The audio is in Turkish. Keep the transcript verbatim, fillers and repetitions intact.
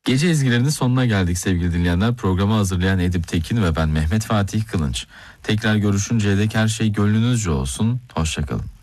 Gece ezgilerinin sonuna geldik sevgili dinleyenler. Programı hazırlayan Edip Tekin ve ben Mehmet Fatih Kılınç. Tekrar görüşünceye dek her şey gönlünüzce olsun. Hoşçakalın.